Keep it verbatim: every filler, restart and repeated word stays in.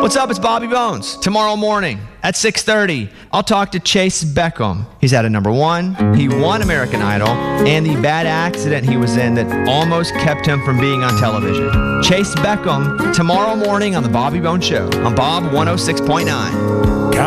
What's up? It's Bobby Bones. Tomorrow morning at six thirty, I'll talk to Chase Beckham. He's at a number one. He won American Idol and the bad accident he was in that almost kept him from being on television. Chase Beckham tomorrow morning on the Bobby Bones Show on Bob one oh six point nine.